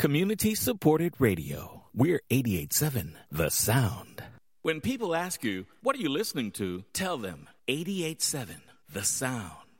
Community-supported radio. We're 88.7 The Sound. When people ask you, what are you listening to? Tell them 88.7 The Sound.